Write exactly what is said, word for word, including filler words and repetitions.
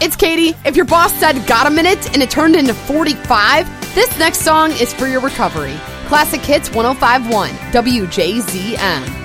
it's Katie. If your boss said got a minute and it turned into forty-five, this next song is for your recovery. Classic Hits one oh five point one, W J Z M.